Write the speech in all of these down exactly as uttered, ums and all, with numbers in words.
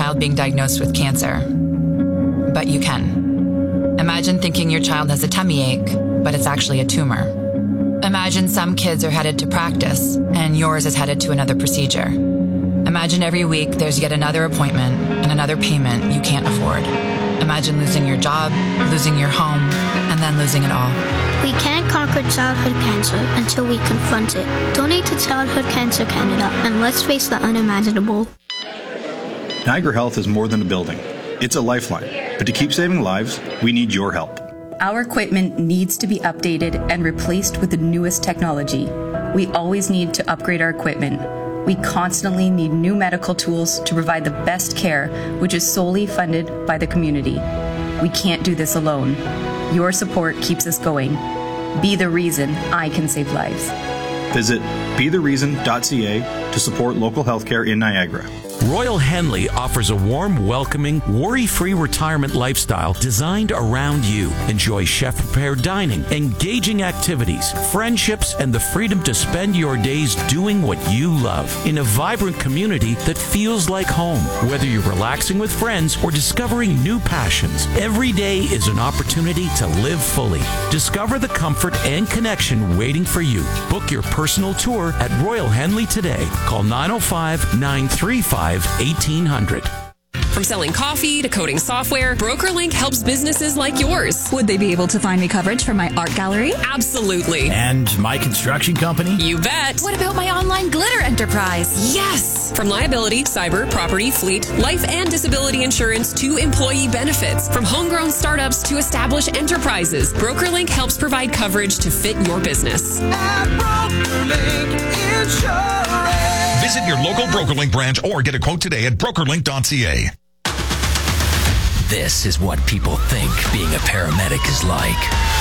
child being diagnosed with cancer. But you can. Imagine thinking your child has a tummy ache, but it's actually a tumor. Imagine some kids are headed to practice, and yours is headed to another procedure. Imagine every week there's yet another appointment and another payment you can't afford. Imagine losing your job, losing your home, and then losing it all. We can't conquer childhood cancer until we confront it. Donate to Childhood Cancer Canada, and let's face the unimaginable. Niagara Health is more than a building. It's a lifeline. But to keep saving lives, we need your help. Our equipment needs to be updated and replaced with the newest technology. We always need to upgrade our equipment. We constantly need new medical tools to provide the best care, which is solely funded by the community. We can't do this alone. Your support keeps us going. Be the reason I can save lives. Visit be the reason dot c a to support local healthcare in Niagara. Royal Henley offers a warm, welcoming, worry-free retirement lifestyle designed around you. Enjoy chef-prepared dining, engaging activities, friendships, and the freedom to spend your days doing what you love in a vibrant community that feels like home. Whether you're relaxing with friends or discovering new passions, every day is an opportunity to live fully. Discover the comfort and connection waiting for you. Book your personal tour at Royal Henley today. Call nine oh five, nine three five, eighteen hundred. From selling coffee to coding software, BrokerLink helps businesses like yours. Would they be able to find me coverage for my art gallery? Absolutely. And my construction company? You bet. What about my online glitter enterprise? Yes. From liability, cyber, property, fleet, life and disability insurance to employee benefits. From homegrown startups to established enterprises, BrokerLink helps provide coverage to fit your business. At BrokerLink Insurance. Visit your local BrokerLink branch or get a quote today at broker link dot c a. This is what people think being a paramedic is like.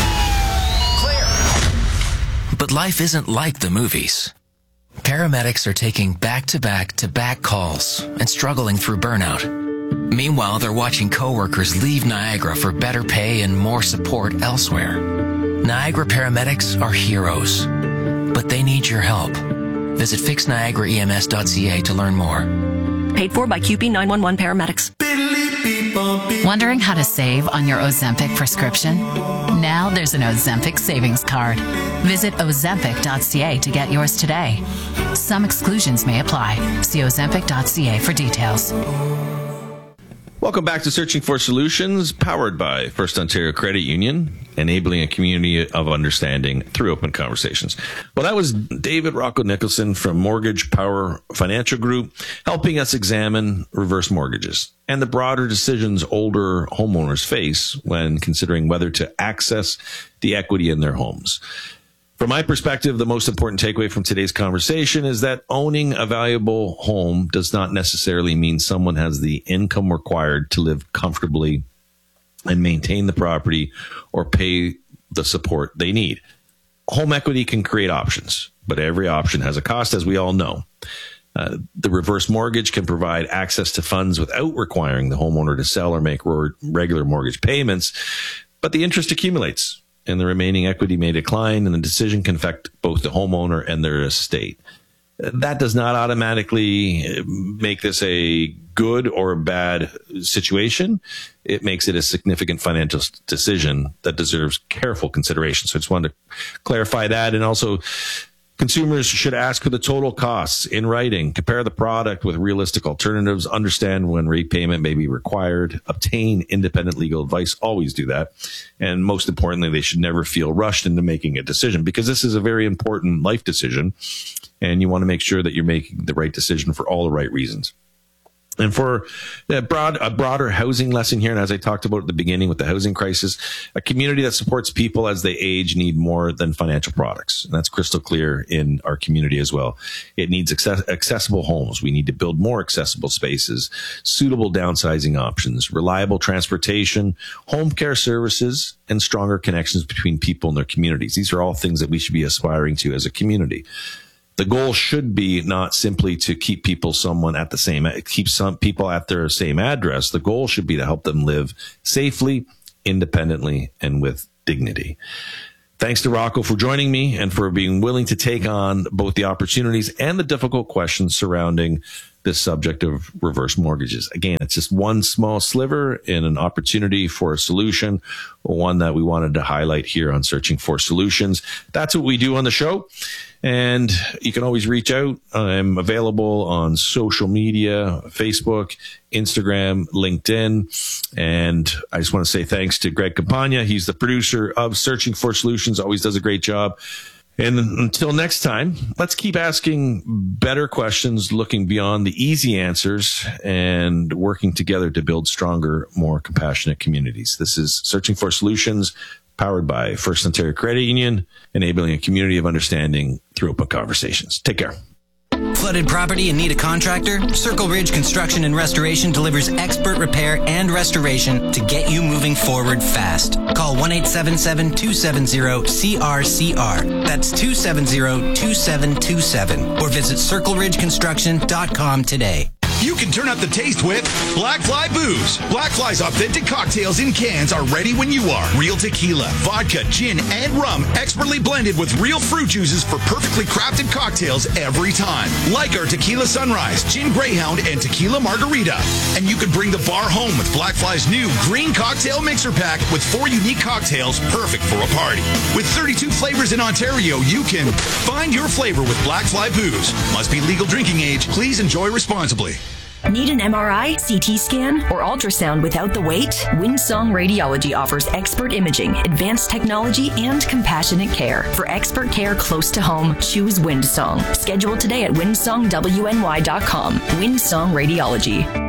Clear. But life isn't like the movies. Paramedics are taking back-to-back-to-back calls and struggling through burnout. Meanwhile, they're watching coworkers leave Niagara for better pay and more support elsewhere. Niagara paramedics are heroes, but they need your help. Visit fix niagara e m s dot c a to learn more. Paid for by Q P nine one one Paramedics. Wondering how to save on your Ozempic prescription? Now there's an Ozempic savings card. Visit ozempic dot c a to get yours today. Some exclusions may apply. See ozempic dot c a for details. Welcome back to Searching for Solutions, powered by First Ontario Credit Union, enabling a community of understanding through open conversations. Well, that was David Rocco Nicholson from Mortgage Power Financial Group, helping us examine reverse mortgages and the broader decisions older homeowners face when considering whether to access the equity in their homes. From my perspective, the most important takeaway from today's conversation is that owning a valuable home does not necessarily mean someone has the income required to live comfortably and maintain the property or pay the support they need. Home equity can create options, but every option has a cost, as we all know. Uh, the reverse mortgage can provide access to funds without requiring the homeowner to sell or make ro- regular mortgage payments, but the interest accumulates and the remaining equity may decline, and the decision can affect both the homeowner and their estate. That does not automatically make this a good or a bad situation. It makes it a significant financial decision that deserves careful consideration. So I just wanted to clarify that. And also, consumers should ask for the total costs in writing, compare the product with realistic alternatives, understand when repayment may be required, obtain independent legal advice, always do that. And most importantly, they should never feel rushed into making a decision, because this is a very important life decision, and you want to make sure that you're making the right decision for all the right reasons. And for a, broad, a broader housing lesson here, and as I talked about at the beginning with the housing crisis, a community that supports people as they age need more than financial products. And that's crystal clear in our community as well. It needs access, accessible homes. We need to build more accessible spaces, suitable downsizing options, reliable transportation, home care services, and stronger connections between people and their communities. These are all things that we should be aspiring to as a community. The goal should be not simply to keep people someone at the same, keep some people at their same address. The goal should be to help them live safely, independently, and with dignity. Thanks to Rocco for joining me and for being willing to take on both the opportunities and the difficult questions surrounding this subject of reverse mortgages. Again, it's just one small sliver and an opportunity for a solution, one that we wanted to highlight here on Searching for Solutions. That's what we do on the show. And you can always reach out. I'm available on social media, Facebook, Instagram, LinkedIn. And I just want to say thanks to Greg Campagna. He's the producer of Searching for Solutions, always does a great job. And until next time, let's keep asking better questions, looking beyond the easy answers, and working together to build stronger, more compassionate communities. This is Searching for Solutions, powered by First Ontario Credit Union, enabling a community of understanding through open conversations. Take care. Flooded property and need a contractor? Circle Ridge Construction and Restoration delivers expert repair and restoration to get you moving forward fast. Call one eight seven seven, two seven zero, C R C R. That's two seven zero, two seven two seven. Or visit circle ridge construction dot com today. You can turn up the taste with Black Fly Booze. Black Fly's authentic cocktails in cans are ready when you are. Real tequila, vodka, gin, and rum, expertly blended with real fruit juices for perfectly crafted cocktails every time. Like our Tequila Sunrise, Gin Greyhound, and Tequila Margarita. And you can bring the bar home with Black Fly's new green cocktail mixer pack with four unique cocktails perfect for a party. With thirty-two flavors in Ontario, you can find your flavor with Black Fly Booze. Must be legal drinking age. Please enjoy responsibly. Need an M R I, C T scan, or ultrasound without the wait? Windsong Radiology offers expert imaging, advanced technology, and compassionate care. For expert care close to home, choose Windsong. Schedule today at windsong w n y dot com. Windsong Radiology.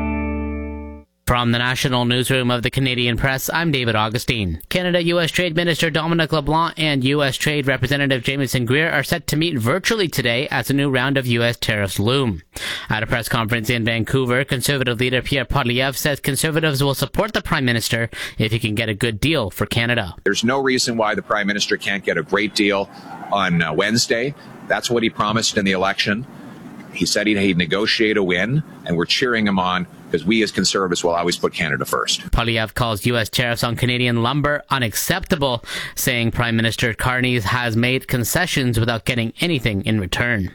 From the National Newsroom of the Canadian Press, I'm David Augustine. Canada-U S Trade Minister Dominic LeBlanc and U S Trade Representative Jamieson Greer are set to meet virtually today as a new round of U S tariffs loom. At a press conference in Vancouver, Conservative leader Pierre Poilievre says Conservatives will support the Prime Minister if he can get a good deal for Canada. There's no reason why the Prime Minister can't get a great deal on uh, Wednesday. That's what he promised in the election. He said he'd, he'd negotiate a win, and we're cheering him on, because we as Conservatives will always put Canada first. Poilievre calls U S tariffs on Canadian lumber unacceptable, saying Prime Minister Carney has made concessions without getting anything in return.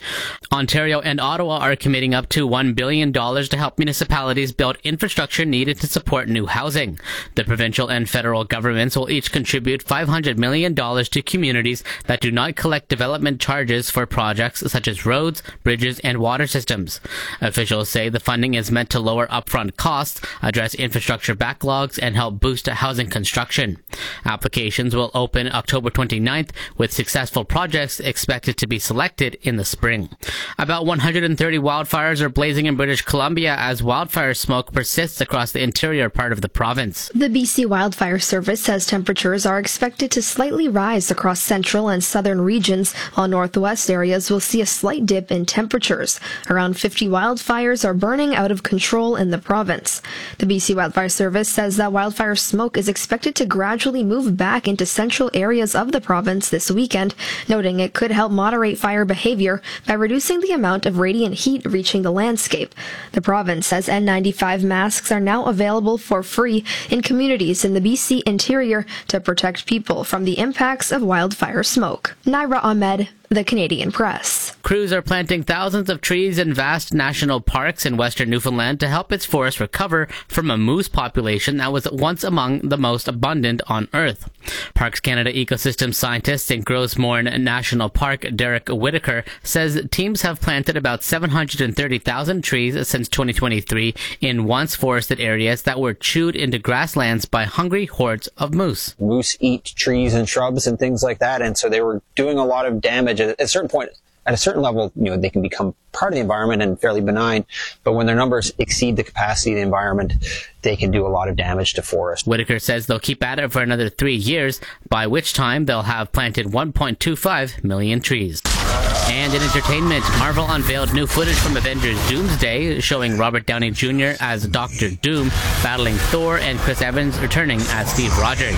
Ontario and Ottawa are committing up to one billion dollars to help municipalities build infrastructure needed to support new housing. The provincial and federal governments will each contribute five hundred million dollars to communities that do not collect development charges for projects such as roads, bridges, and water systems. Officials say the funding is meant to lower upfront costs, address infrastructure backlogs, and help boost housing construction. Applications will open October twenty-ninth, with successful projects expected to be selected in the spring. About one hundred thirty wildfires are blazing in British Columbia as wildfire smoke persists across the interior part of the province. The B C Wildfire Service says temperatures are expected to slightly rise across central and southern regions, while northwest areas will see a slight dip in temperatures. Around fifty wildfires are burning out of control in the province. The B C Wildfire Service says that wildfire smoke is expected to gradually move back into central areas of the province this weekend, noting it could help moderate fire behavior by reducing the amount of radiant heat reaching the landscape. The province says N ninety-five masks are now available for free in communities in the B C interior to protect people from the impacts of wildfire smoke. Naira Ahmed, The Canadian Press. Crews are planting thousands of trees in vast national parks in western Newfoundland to help its forest recover from a moose population that was once among the most abundant on Earth. Parks Canada ecosystem scientist in Grosmorne National Park, Derek Whitaker, says teams have planted about seven hundred thirty thousand trees since twenty twenty-three in once forested areas that were chewed into grasslands by hungry hordes of moose. Moose eat trees and shrubs and things like that, and so they were doing a lot of damage. At a certain point, at a certain level, you know, they can become part of the environment and fairly benign, but when their numbers exceed the capacity of the environment, they can do a lot of damage to forest. Whitaker says they'll keep at it for another three years, by which time they'll have planted one point two five million trees. And in entertainment, Marvel unveiled new footage from Avengers Doomsday, showing Robert Downey Junior as Doctor Doom battling Thor and Chris Evans returning as Steve Rogers.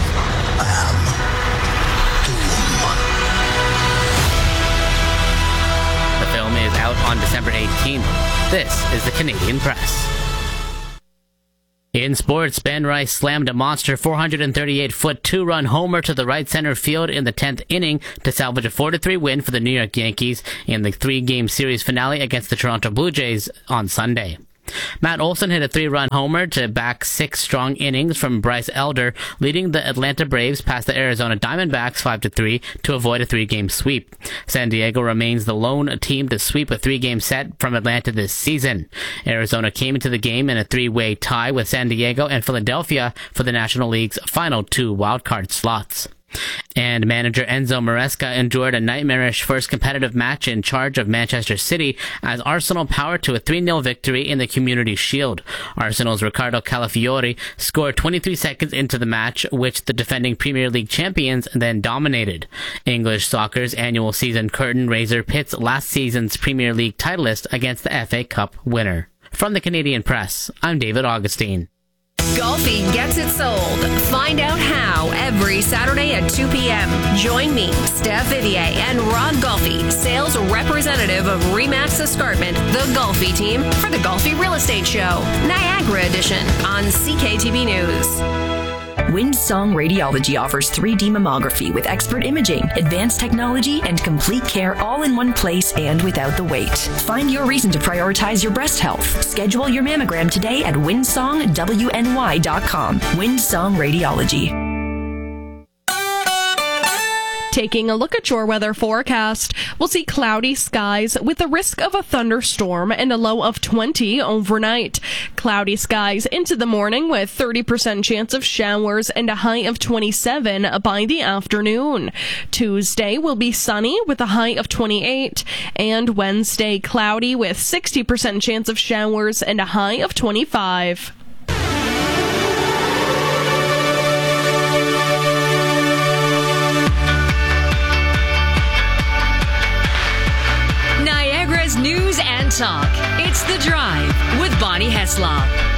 The film is out on December eighteenth. This is the Canadian Press. In sports, Ben Rice slammed a monster four hundred thirty-eight foot two-run homer to the right center field in the tenth inning to salvage a four to three win for the New York Yankees in the three-game series finale against the Toronto Blue Jays on Sunday. Matt Olson hit a three-run homer to back six strong innings from Bryce Elder, leading the Atlanta Braves past the Arizona Diamondbacks five to three to avoid a three-game sweep. San Diego remains the lone team to sweep a three-game set from Atlanta this season. Arizona came into the game in a three-way tie with San Diego and Philadelphia for the National League's final two wildcard slots. And manager Enzo Maresca endured a nightmarish first competitive match in charge of Manchester City as Arsenal powered to a three nil victory in the Community Shield. Arsenal's Ricardo Calafiori scored twenty-three seconds into the match, which the defending Premier League champions then dominated. English soccer's annual season curtain raiser pits last season's Premier League titleist against the F A Cup winner. From the Canadian Press, I'm David Augustine. Golfi gets it sold. Find out how every Saturday at two p.m. Join me, Steph Vivier, and Rod Golfi, sales representative of Remax Escarpment, the Golfi team, for the Golfi Real Estate Show, Niagara Edition on C K T V News. Windsong Radiology offers three D mammography with expert imaging, advanced technology, and complete care all in one place and without the wait. Find your reason to prioritize your breast health. Schedule your mammogram today at windsong w n y dot com. Windsong Radiology. Taking a look at your weather forecast, we'll see cloudy skies with the risk of a thunderstorm and a low of twenty overnight. Cloudy skies into the morning with thirty percent chance of showers and a high of twenty-seven by the afternoon. Tuesday will be sunny with a high of twenty-eight, and Wednesday cloudy with sixty percent chance of showers and a high of twenty-five. News and talk. It's The Drive with Bonnie Heslop.